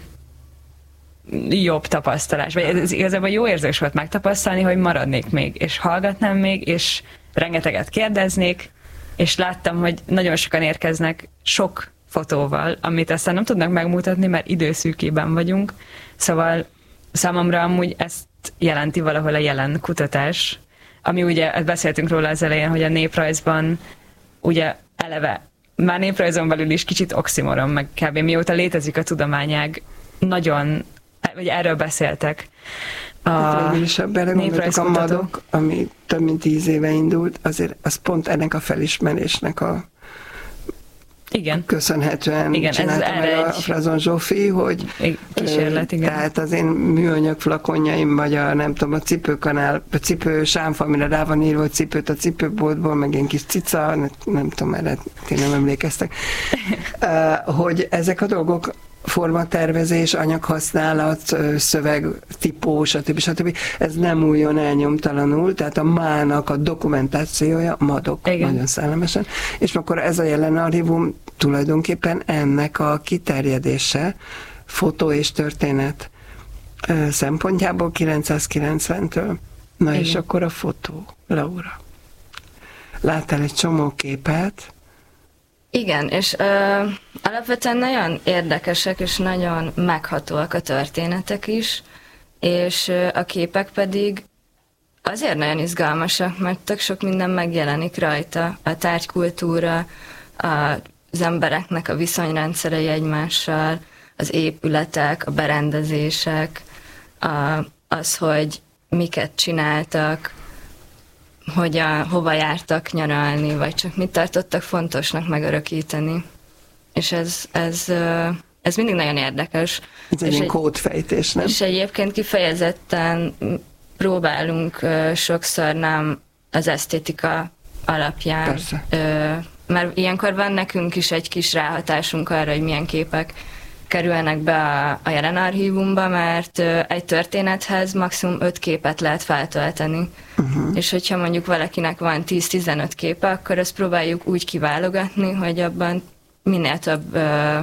jobb tapasztalás. Vagy ez igazából jó érzés volt megtapasztalni, hogy maradnék még, és hallgatnám még, és rengeteget kérdeznék, és láttam, hogy nagyon sokan érkeznek sok fotóval, amit aztán nem tudnak megmutatni, mert időszűkében vagyunk. Szóval számomra amúgy ezt jelenti valahol a jelen kutatás, ami ugye, beszéltünk róla az elején, hogy a néprajzban ugye eleve, már néprajzon belül is kicsit oximoron, meg kb. Mióta létezik a tudományág, nagyon, vagy erről beszéltek. A hát végül is, ha belegondoltuk, a Madok, ami több mint tíz éve indult, azért az pont ennek a felismerésnek a igen. köszönhetően igen, csinálta meg egy... a Frazon Zsófi, hogy kísérlet, igen. Tehát az én műanyag flakonjaim, vagy a nem tudom, a cipőkanál, a cipő sámfa, amire rá van írva, hogy cipőt a cipőboltból, meg ilyen kis cica, nem, nem tudom, erre én nem emlékeztek, hogy ezek a dolgok formatervezés, anyaghasználat, szöveg, tipó, stb. stb. Ez nem újjon elnyomtalanul, tehát a mának a dokumentációja Madok, igen. Nagyon szellemesen, és akkor ez a jelen archívum tulajdonképpen ennek a kiterjedése, fotó és történet szempontjából kilencszázkilencventől. Na igen. És akkor a fotó, Laura. Láttál egy csomó képet? Igen, és ö, alapvetően nagyon érdekesek és nagyon meghatóak a történetek is, és ö, a képek pedig azért nagyon izgalmasak, mert tök sok minden megjelenik rajta. A tárgykultúra, az embereknek a viszonyrendszerei egymással, az épületek, a berendezések, a, az, hogy miket csináltak, hogy a, hova jártak nyaralni, vagy csak mit tartottak fontosnak megörökíteni. És ez, ez, ez mindig nagyon érdekes. Ez egy ilyen kódfejtés, nem? És egyébként kifejezetten próbálunk sokszor nem az esztétika alapján. Persze. Mert ilyenkor van nekünk is egy kis ráhatásunk arra, hogy milyen képek kerülnek be a, a jelen archívumba, mert egy történethez maximum öt képet lehet feltölteni. Uh-huh. És hogyha mondjuk valakinek van tíz-tizenöt képe, akkor ezt próbáljuk úgy kiválogatni, hogy abban minél több,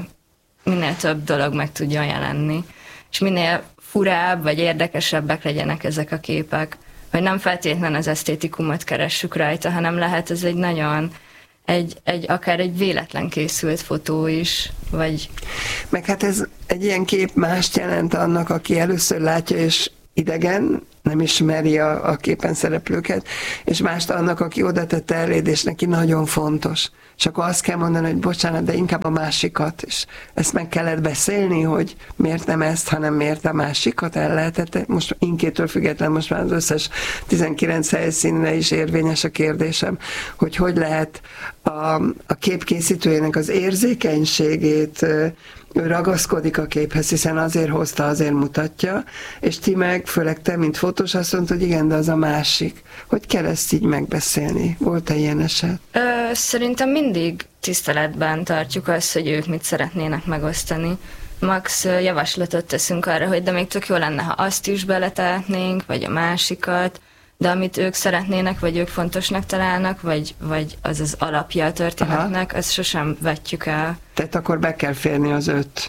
minél több dolog meg tudjon jelenni. És minél furább vagy érdekesebbek legyenek ezek a képek. Hogy nem feltétlen az esztétikumot keressük rajta, hanem lehet ez egy nagyon Egy, egy, akár egy véletlen készült fotó is, vagy... Meg hát ez egy ilyen kép mást jelent annak, aki először látja, és idegen, nem ismeri a, a képen szereplőket, és mást annak, aki oda tette eléd, és neki nagyon fontos. És akkor azt kell mondani, hogy bocsánat, de inkább a másikat, és ezt meg kellett beszélni, hogy miért nem ezt, hanem miért a másikat el lehetett. Most inkétől független, most már az összes tizenkilenc helyszínre is érvényes a kérdésem, hogy hogy lehet a, a kép készítőjének az érzékenységét, ő ragaszkodik a képhez, hiszen azért hozta, azért mutatja, és ti meg, főleg te, mint fotós, azt mondtad, hogy igen, de az a másik. Hogy kell ezt így megbeszélni? Volt-e ilyen eset? Ö, szerintem mindig tiszteletben tartjuk azt, hogy ők mit szeretnének megosztani. Max javaslatot teszünk arra, hogy de még tök jó lenne, ha azt is beletehetnénk, vagy a másikat, de amit ők szeretnének, vagy ők fontosnak találnak, vagy, vagy az az alapja a történetnek, aha, azt sosem vetjük el. Tehát akkor be kell férni az öt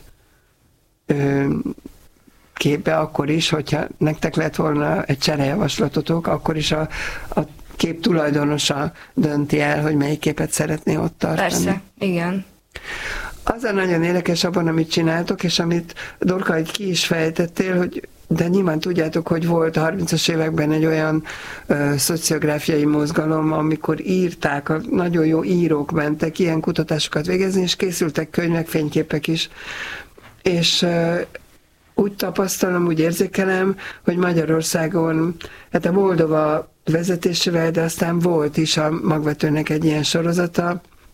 ö, képbe akkor is, hogyha nektek lett volna egy cserejavaslatotok, akkor is a, a kép tulajdonosa dönti el, hogy melyik képet szeretné ott tartani. Persze, igen. Az a nagyon érdekes abban, amit csináltok, és amit Dorka, hogy ki is fejtettél, hogy de nyilván tudjátok, hogy volt a harmincas években egy olyan ö, szociográfiai mozgalom, amikor írták, a nagyon jó írók mentek ilyen kutatásokat végezni, és készültek könyvek, fényképek is. És ö, úgy tapasztalom, úgy érzékelem, hogy Magyarországon, hát a Moldova vezetésével, de aztán volt is a Magvetőnek egy ilyen sorozata,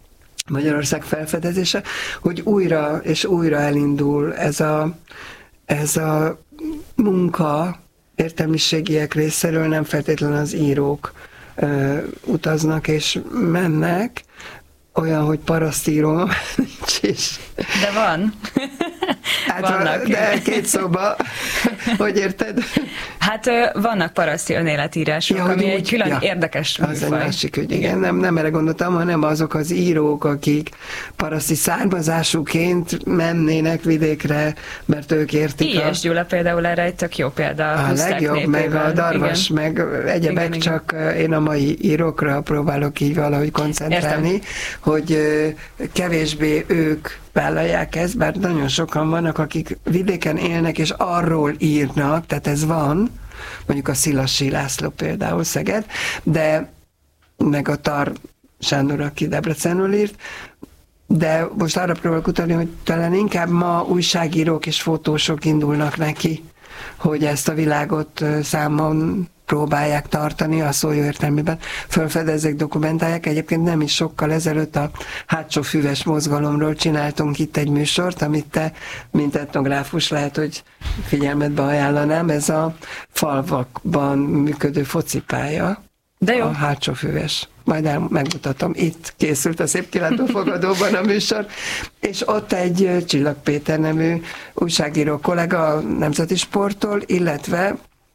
Magyarország felfedezése, hogy újra és újra elindul ez a, ez a munka értelmiségiek részéről, nem feltétlenül az írók ö, utaznak és mennek, olyan, hogy parasztíró nincs is. De van. Hát vannak. De két szóba, hogy érted? Hát vannak paraszti önéletírások, ja, ami úgy, egy külön ja, érdekes műfaj. Az egy másik ügy, igen. igen. Nem, nem erre gondoltam, hanem azok az írók, akik paraszti származásúként mennének vidékre, mert ők értik. Ilyes a... Gyula például erre egy tök jó példa. A, a legjobb, népével. Meg a Darvas, igen. Meg egyebek, igen, csak igen. Én a mai írókra próbálok így valahogy koncentrálni, értem. Hogy kevésbé ők vállalják ezt, bár nagyon sokan vannak, akik vidéken élnek, és arról írnak, tehát ez van, mondjuk a Szilassi László például Szeged, de meg a Tar Sándor, aki Debrecenről írt, de most arra próbálok utalni, hogy talán inkább ma újságírók és fotósok indulnak neki, hogy ezt a világot számon próbálják tartani a szó jó értelmében, fölfedezzék, dokumentálják. Egyébként nem is sokkal ezelőtt a hátsó füves mozgalomról csináltunk itt egy műsort, amit te, mint etnográfus lehet, hogy figyelmetbe ajánlanám, ez a falvakban működő focipálya. De jó. A hátsó füves. Majd el, megmutatom. Itt készült a Szép Kilátófogadóban a műsor, és ott egy Csillag Péter nevű újságíró kollega a Nemzeti Sporttól, illetve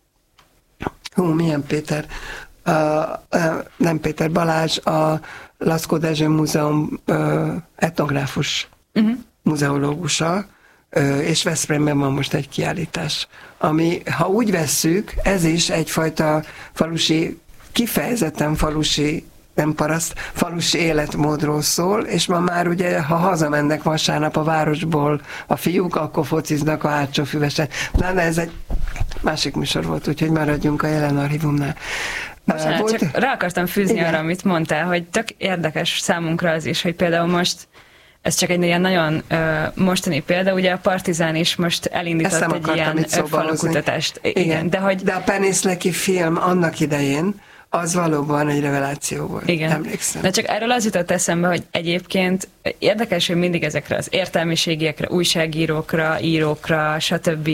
hú, milyen Péter? Uh, uh, nem Péter Balázs, a Laszkó Dezső Múzeum uh, etnográfus uh-huh. muzeológusa, uh, és Veszprémben van most egy kiállítás, ami, ha úgy vesszük, ez is egyfajta falusi, kifejezetten falusi, nem paraszt, falusi életmódról szól, és ma már ugye, ha hazamennek vasárnap a városból a fiúk, akkor fociznak a hátsó füvesen. Na, de ez egy másik műsor volt, úgyhogy maradjunk a jelen archívumnál. Bocsánat, volt? Csak rá akartam fűzni igen. arra, amit mondtál, hogy tök érdekes számunkra az is, hogy például most, ez csak egy ilyen nagyon uh, mostani példa, ugye a Partizán is most elindított egy ilyen falukutatást. Igen. Igen, de, hogy... de a Penészleki film annak idején az valóban egy reveláció volt. Igen. Emlékszem. De csak erről az jutott eszembe, hogy egyébként érdekes, hogy mindig ezekre az értelmiségiekre, újságírókra, írókra, stb.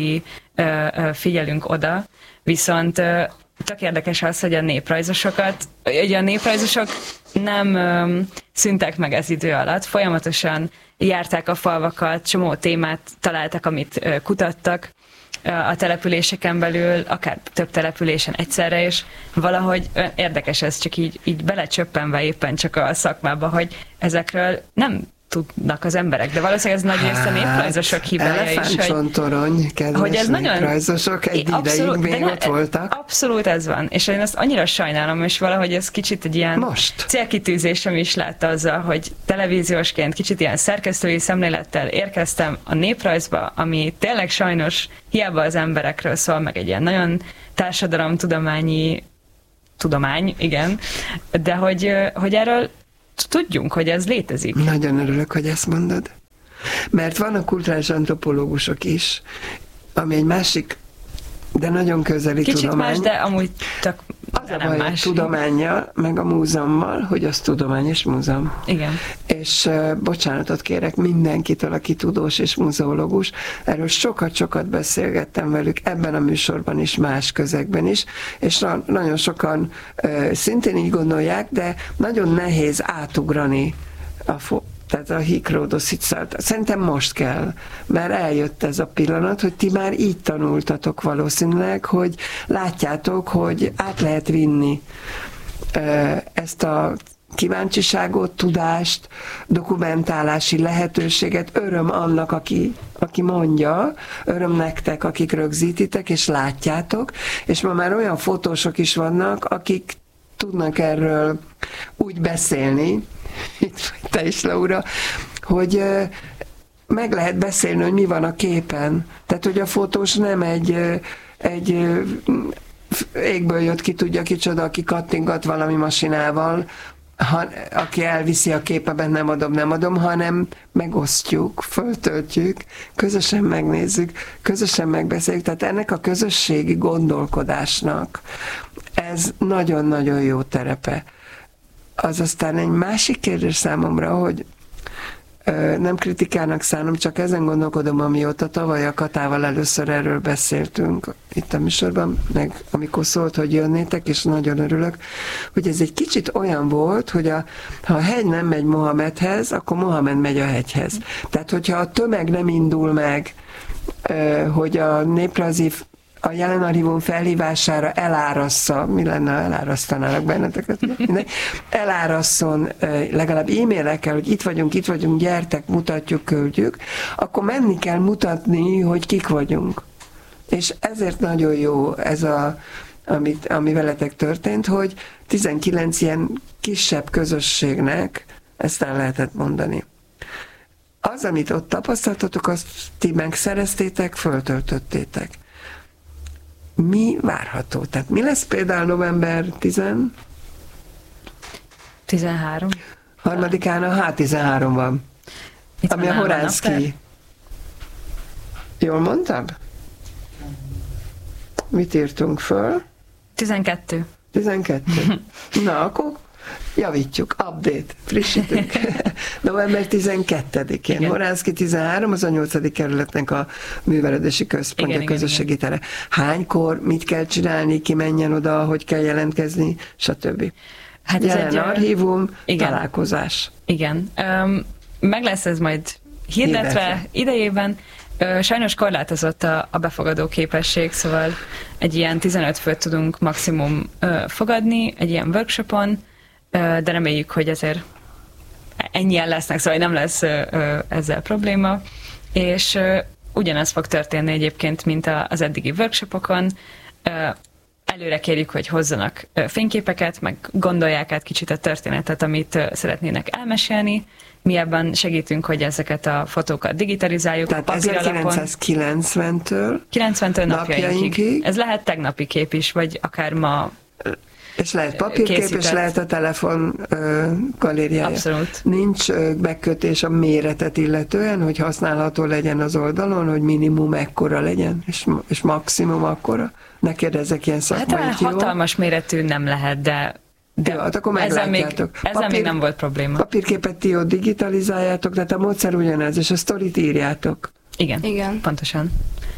Figyelünk oda, viszont tök érdekes az, hogy a néprajzosokat, ugye a néprajzosok nem szüntek meg ez idő alatt, folyamatosan járták a falvakat, csomó témát találtak, amit kutattak a településeken belül, akár több településen egyszerre, és valahogy érdekes ez csak így, így belecsöppenve éppen csak a szakmába, hogy ezekről nem tudnak az emberek, de valószínűleg ez nagy része a néprajzosok hibája is, hogy, hogy ez nagyon néprajzosok egy abszolút, ideig még ott voltak. Abszolút ez van, és én ezt annyira sajnálom, és valahogy ez kicsit egy ilyen most. Célkitűzésem is látta azzal, hogy televíziósként kicsit ilyen szerkesztői szemlélettel érkeztem a néprajzba, ami tényleg sajnos hiába az emberekről szól, meg egy ilyen nagyon társadalomtudományi tudomány, igen, de hogy, hogy erről tudjunk, hogy ez létezik. Nagyon örülök, hogy ezt mondod. Mert vannak kulturális antropológusok is, ami egy másik, de nagyon közeli kicsit tudomány. Kicsit más, de amúgy csak az a baj a tudománnyal, meg a múzeummal, hogy az tudomány és múzeum. Igen. És uh, bocsánatot kérek mindenkitől, aki tudós és muzeológus. Erről sokat-sokat beszélgettem velük ebben a műsorban is, más közegben is, és na- nagyon sokan uh, szintén így gondolják, de nagyon nehéz átugrani a fo- tehát a hikródoszicát. Szerintem most kell, mert eljött ez a pillanat, hogy ti már így tanultatok valószínűleg, hogy látjátok, hogy át lehet vinni ezt a kíváncsiságot, tudást, dokumentálási lehetőséget. Öröm annak, aki, aki mondja, öröm nektek, akik rögzítitek, és látjátok, és ma már olyan fotósok is vannak, akik tudnak erről úgy beszélni, itt te is, Laura, hogy meg lehet beszélni, hogy mi van a képen. Tehát, hogy a fotós nem egy, egy égből jött ki, tudja kicsoda, aki kattingat valami masinával, ha, aki elviszi a képeben, nem adom, nem adom, hanem megosztjuk, föltöltjük, közösen megnézzük, közösen megbeszéljük. Tehát ennek a közösségi gondolkodásnak ez nagyon-nagyon jó terepe. Az aztán egy másik kérdés számomra, hogy nem kritikának szánom, csak ezen gondolkodom, amióta tavaly a Katával először erről beszéltünk itt a műsorban, meg amikor szólt, hogy jönnétek, és nagyon örülök, hogy ez egy kicsit olyan volt, hogy a, ha a hegy nem megy Mohamedhez, akkor Mohamed megy a hegyhez. Tehát, hogyha a tömeg nem indul meg, hogy a néprajzi a jelenarchívum felhívására elárassza, mi lenne, ha elárasztanának benneteket, elárasszon legalább e-mailekkel, hogy itt vagyunk, itt vagyunk, gyertek, mutatjuk, küldjük, akkor menni kell mutatni, hogy kik vagyunk. És ezért nagyon jó ez a, amit, ami veletek történt, hogy tizenkilenc ilyen kisebb közösségnek ezt el lehetett mondani. Az, amit ott tapasztaltatok, azt ti megszereztétek, föltöltöttétek. Mi várható? Tehát mi lesz például november tizenharmadikán? tizenhárom. Harmadikán a há tizenhárom van. Itt ami van a Horánszki. Jól mondtam? Mit írtunk föl? tizenkettő. tizenkettő. Na, akkor javítjuk. Update. Frissítünk. november tizenkettedikén. Horánszki tizenhárom, az a nyolcadik kerületnek a művelődési központja, igen, közösségi tere. Hánykor, mit kell csinálni, ki menjen oda, hogy kell jelentkezni, stb. Hát jelen egy archívum, igen. Találkozás. Igen. Um, meg lesz ez majd hirdetve, hirdetve. idejében. Uh, sajnos korlátozott a, a befogadó képesség, szóval egy ilyen tizenöt főt tudunk maximum uh, fogadni, egy ilyen workshopon, uh, de reméljük, hogy azért ennyien lesznek, szóval nem lesz uh, uh, ezzel probléma. És uh, ugyanaz fog történni egyébként, mint a, az eddigi workshopokon. Uh, Előre kérjük, hogy hozzanak fényképeket, meg gondolják át kicsit a történetet, amit szeretnének elmesélni. Mi ebben segítünk, hogy ezeket a fotókat digitalizáljuk. Tehát ezerkilencszázkilencventől kilencventől napjainkig. Ez lehet tegnapi kép is, vagy akár ma. És lehet papírkép, készített. És lehet a telefon ö, galériája. Abszolút. Nincs ö, megkötés a méretet illetően, hogy használható legyen az oldalon, hogy minimum ekkora legyen, és, és maximum akkora. Ne kérdezzek ilyen szakmai. Hát hatalmas méretű nem lehet, de, de jó, hát akkor ezzel, még, ezzel Papír, még nem volt probléma. Papírképet ti ott digitalizáljátok, tehát a módszer ugyanez, és a sztorit írjátok. Igen, Igen. pontosan.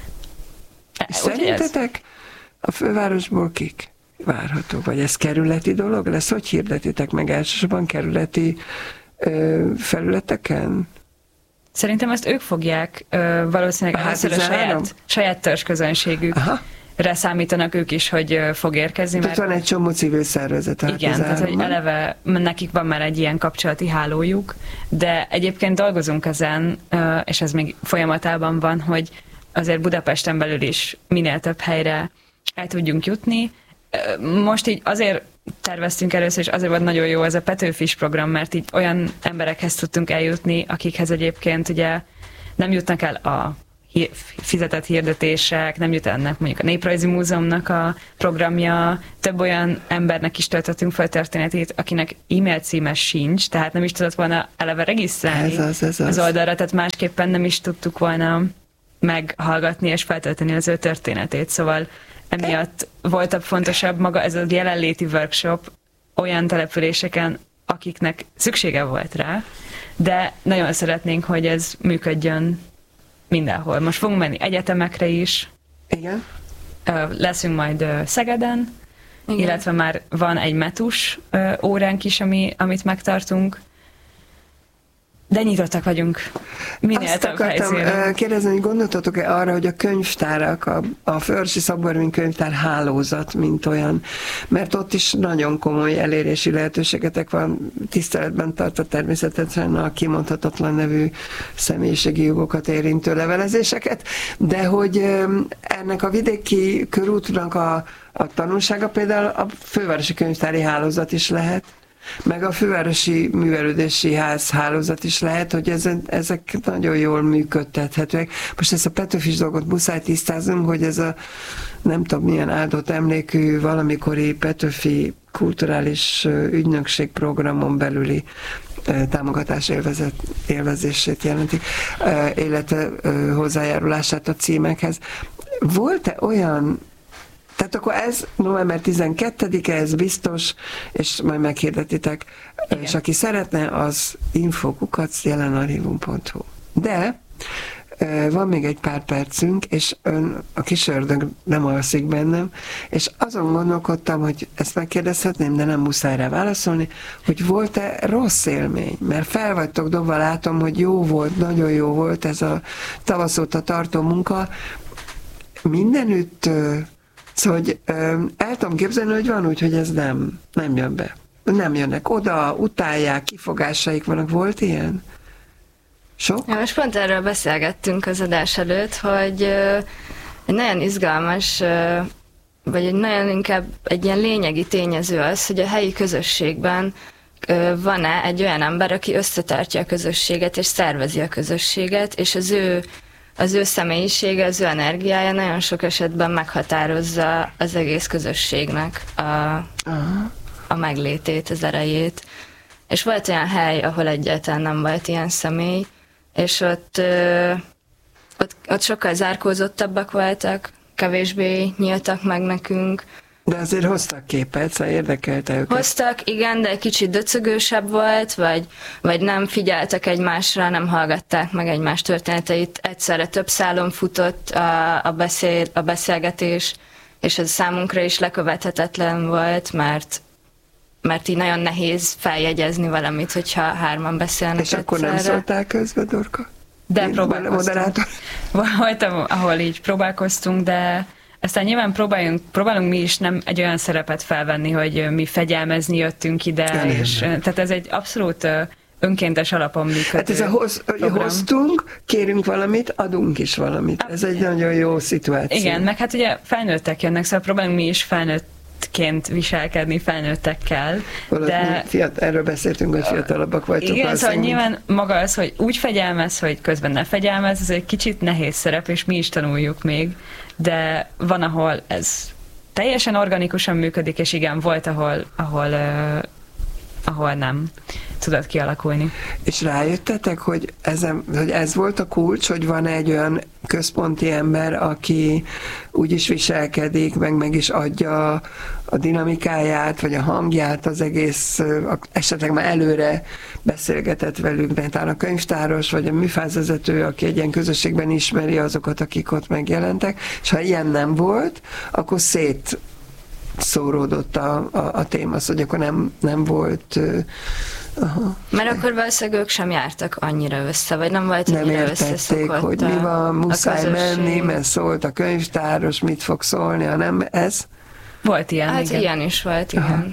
És szerintetek a fővárosból kik várható? Vagy ez kerületi dolog lesz? Hogy hirdetitek meg elsősorban kerületi ö, felületeken? Szerintem ezt ők fogják ö, valószínűleg a, a saját, saját törzsközönségük. Aha. Számítanak ők is, hogy fog érkezni. Tehát van egy csomó civil szervezet. Igen, tehát hogy eleve nekik van már egy ilyen kapcsolati hálójuk, de egyébként dolgozunk ezen, és ez még folyamatában van, hogy azért Budapesten belül is minél több helyre el tudjunk jutni. Most így azért terveztünk először, és azért volt nagyon jó ez a Petőfis program, mert így olyan emberekhez tudtunk eljutni, akikhez egyébként ugye nem jutnak el a fizetett hirdetések, nem jut ennek mondjuk a Néprajzi Múzeumnak a programja, több olyan embernek is töltöttünk fel történetét, akinek e-mail címe sincs, tehát nem is tudott volna eleve regisztrálni ez az, ez az. az oldalra, tehát másképpen nem is tudtuk volna meghallgatni és feltölteni az ő történetét, szóval emiatt voltabb fontosabb maga ez a jelenléti workshop olyan településeken, akiknek szüksége volt rá, de nagyon szeretnénk, hogy ez működjön mindenhol. Most fogunk menni egyetemekre is. Igen. Leszünk majd Szegeden, igen. Illetve már van egy metus óránk is, ami, amit megtartunk. De nyitottak vagyunk minél Azt több akartam helyszínen. kérdezni, hogy gondoltatok-e arra, hogy a könyvtárak, a, a Fővárosi Szabadalmi Könyvtár hálózat, mint olyan, mert ott is nagyon komoly elérési lehetőségetek van, tiszteletben tartva természetesen a kimondhatatlan nevű személyiségi jogokat érintő levelezéseket, de hogy ennek a vidéki körútnak a, a tanulsága például a Fővárosi Könyvtári Hálózat is lehet, meg a Fővárosi Művelődési Ház hálózat is lehet, hogy ezen, ezek nagyon jól működtethetőek. Most ezt a Petőfis dolgot muszáj tisztázunk, hogy ez a nem tudom milyen áldott emlékű valamikori Petőfi kulturális ügynökség programon belüli támogatás élvezet, élvezését jelenti, illetve hozzájárulását a címekhez. Volt-e olyan Tehát akkor ez november tizenkettedike, ez biztos, és majd meghirdetitek. Igen. És aki szeretne, az info kukac jelenarchívum pont hu. De van még egy pár percünk, és ön, a kis ördög nem alszik bennem, és azon gondolkodtam, hogy ezt megkérdezhetném, de nem muszáj rá válaszolni, hogy volt-e rossz élmény? Mert fel vagytok dobva, látom, hogy jó volt, nagyon jó volt ez a tavasz óta tartó munka. Mindenütt, szóval, hogy el tudom képzelni, hogy van úgy, hogy ez nem, nem jön be. Nem jönnek oda, utálják, kifogásaik vannak. Volt ilyen? Sok? Ja, most pont erről beszélgettünk az adás előtt, hogy egy nagyon izgalmas, vagy egy nagyon inkább egy ilyen lényegi tényező az, hogy a helyi közösségben van-e egy olyan ember, aki összetartja a közösséget, és szervezi a közösséget, és az ő, az ő személyisége, az ő energiája nagyon sok esetben meghatározza az egész közösségnek a, a meglétét, az erejét. És volt olyan hely, ahol egyáltalán nem volt ilyen személy, és ott, ö, ott, ott sokkal zárkózottabbak voltak, kevésbé nyíltak meg nekünk. De azért hoztak képet, szóval érdekelte őket. Hoztak, igen, de egy kicsit döcögősebb volt, vagy, vagy nem figyeltek egymásra, nem hallgatták meg egymás történeteit. Egyszerre több szálon futott a, a, beszél, a beszélgetés, és ez számunkra is lekövethetetlen volt, mert mert így nagyon nehéz feljegyezni valamit, hogyha hárman beszélnek És akkor egyszerre. Nem szóltál közbe, Dorka? De Én próbálkoztunk. Voltam, ahol így próbálkoztunk, de aztán nyilván próbáljunk, próbálunk mi is nem egy olyan szerepet felvenni, hogy mi fegyelmezni jöttünk ide, nem, és nem. tehát ez egy abszolút önkéntes alapon működő Hát ez a hoz, hoztunk, kérünk valamit, adunk is valamit. Ez egy nagyon jó szituáció. Igen, meg hát ugye felnőttek jönnek, szóval próbálunk mi is felnőtt ként viselkedni felnőttekkel. De fiatal, erről beszéltünk, hogy fiatalabbak vagytok. Igen, szóval nyilván maga az, hogy úgy fegyelmez, hogy közben ne fegyelmez, ez egy kicsit nehéz szerep, és mi is tanuljuk még, de van, ahol ez teljesen organikusan működik, és igen, volt, ahol, ahol, uh, ahol nem tudott kialakulni. És rájöttetek, hogy, ezen, hogy ez volt a kulcs, hogy van egy olyan központi ember, aki úgy is viselkedik, meg meg is adja a dinamikáját, vagy a hangját az egész, esetleg már előre beszélgetett velük, de talán a könyvtáros, vagy a műfázvezető, aki egy ilyen közösségben ismeri azokat, akik ott megjelentek, és ha ilyen nem volt, akkor szét szóródott a, a, a téma, hogy akkor nem, nem volt... Aha. Mert akkor valószínűleg ők sem jártak annyira össze, vagy nem volt annyira összeszokott. Nem értették, hogy mi van, muszáj menni, mert szólt a könyvtáros, mit fog szólni, hanem ez? Volt ilyen, hát igen. ilyen is volt, igen. Aha.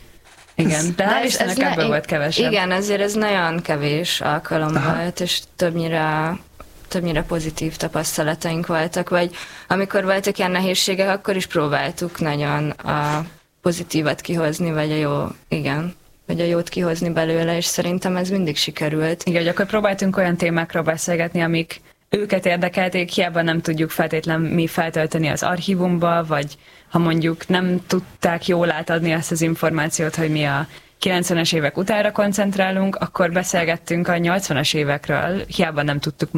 Igen, de hál' Istennek ebből volt kevesebb. Igen, azért ez nagyon kevés alkalom Aha. volt, és többnyire többnyire pozitív tapasztalataink voltak, vagy amikor voltak ilyen nehézségek, akkor is próbáltuk nagyon a pozitívat kihozni, vagy a jó, igen, vagy a jót kihozni belőle, és szerintem ez mindig sikerült. Igen, hogy akkor próbáltunk olyan témákról beszélgetni, amik őket érdekelték, hiába nem tudjuk feltétlen mi feltölteni az archívumba, vagy ha mondjuk nem tudták jól átadni azt az információt, hogy mi a kilencvenes évek utánra koncentrálunk, akkor beszélgettünk a nyolcvanas évekről, hiába nem tudtuk